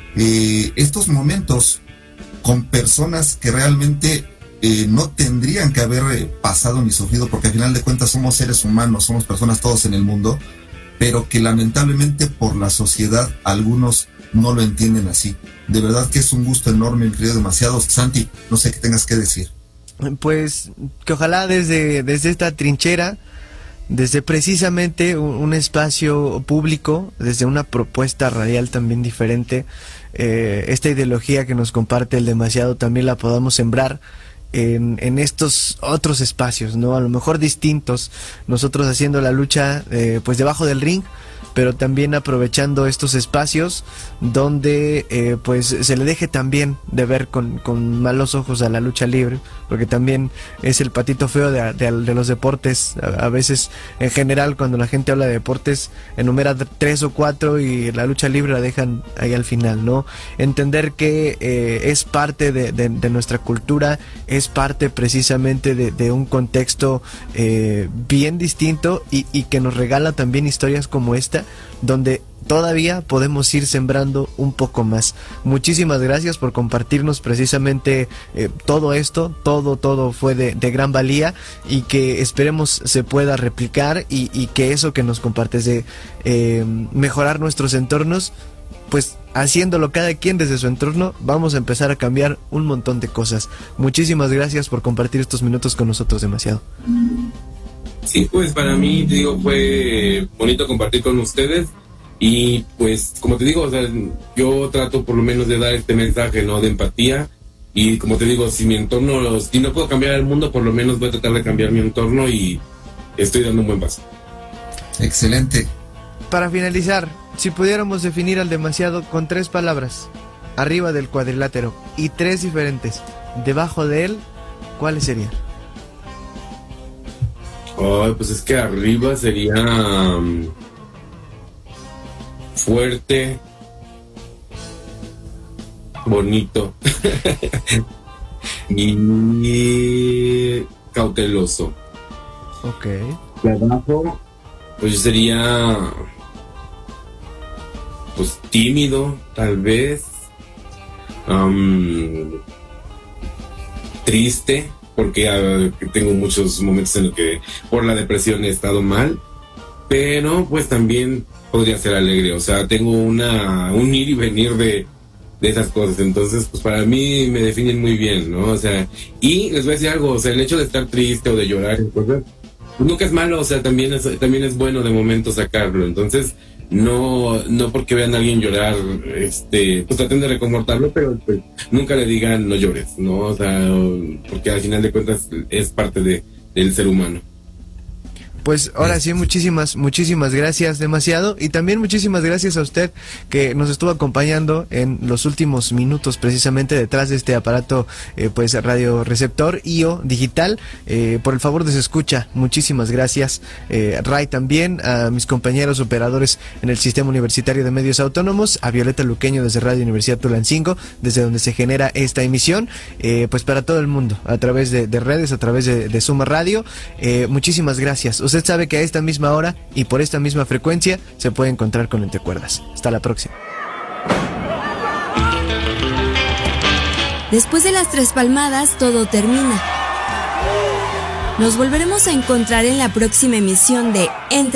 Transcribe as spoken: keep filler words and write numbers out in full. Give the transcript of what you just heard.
eh, estos momentos con personas que realmente eh, no tendrían que haber eh, pasado ni sufrido, porque al final de cuentas somos seres humanos, somos personas todos en el mundo, pero que lamentablemente por la sociedad algunos no lo entienden así. De verdad que es un gusto enorme, mi querido Demasiado. Santi, no sé qué tengas que decir. Pues que ojalá desde, desde esta trinchera, desde precisamente un, un espacio público, desde una propuesta radial también diferente, eh, esta ideología que nos comparte el Demasiado también la podamos sembrar en, en estos otros espacios, ¿no? A lo mejor distintos, nosotros haciendo la lucha eh, pues debajo del ring, pero también aprovechando estos espacios donde eh, pues se le deje también de ver con, con malos ojos a la lucha libre, porque también es el patito feo de, de, de los deportes. A, a veces, en general, cuando la gente habla de deportes, enumera tres o cuatro y la lucha libre la dejan ahí al final, ¿no? Entender que eh, es parte de, de, de nuestra cultura, es parte precisamente de, de un contexto eh, bien distinto y, y que nos regala también historias como esta, donde todavía podemos ir sembrando un poco más. Muchísimas gracias por compartirnos precisamente eh, todo esto, todo, todo fue de, de gran valía, y que esperemos se pueda replicar y, y que eso que nos compartes de eh, mejorar nuestros entornos, pues haciéndolo cada quien desde su entorno, vamos a empezar a cambiar un montón de cosas. Muchísimas gracias por compartir estos minutos con nosotros, Demasiado. Sí, pues para mí, te digo, fue bonito compartir con ustedes y pues, como te digo, o sea, yo trato por lo menos de dar este mensaje, ¿no? De empatía, y como te digo, si mi entorno, si no puedo cambiar el mundo, por lo menos voy a tratar de cambiar mi entorno y estoy dando un buen paso. Excelente. Para finalizar, si pudiéramos definir al Demasiado con tres palabras, arriba del cuadrilátero y tres diferentes, debajo de él, ¿cuáles serían? Oh, pues es que arriba sería um, fuerte, bonito y cauteloso. Ok. Y abajo, pues yo sería pues tímido, tal vez, um, triste, porque uh, tengo muchos momentos en los que por la depresión he estado mal, pero pues también podría ser alegre, o sea, tengo una un ir y venir de, de esas cosas, entonces pues para mí me definen muy bien, ¿no? O sea, y les voy a decir algo, o sea, el hecho de estar triste o de llorar, pues, nunca es malo, o sea, también es, también es bueno de momento sacarlo, entonces no no porque vean a alguien llorar, este, pues traten de reconfortarlo, pero pues, nunca le digan no llores, ¿no? O sea, porque al final de cuentas es parte de, del ser humano. Pues ahora sí, muchísimas, muchísimas gracias, Demasiado, y también muchísimas gracias a usted que nos estuvo acompañando en los últimos minutos precisamente detrás de este aparato, eh, pues radio receptor I O digital, eh, por el favor de su escucha. Muchísimas gracias, eh, Ray, también a mis compañeros operadores en el Sistema Universitario de Medios Autónomos, a Violeta Luqueño desde Radio Universidad Tulancingo, desde donde se genera esta emisión, eh, pues para todo el mundo, a través de, de redes, a través de, de Suma Radio. Eh, muchísimas gracias. Usted sabe que a esta misma hora y por esta misma frecuencia se puede encontrar con Entre Cuerdas. Hasta la próxima. Después de las tres palmadas, todo termina. Nos volveremos a encontrar en la próxima emisión de Entre